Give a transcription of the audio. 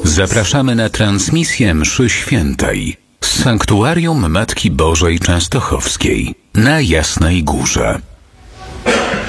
Zapraszamy na transmisję mszy świętej z Sanktuarium Matki Bożej Częstochowskiej na Jasnej Górze.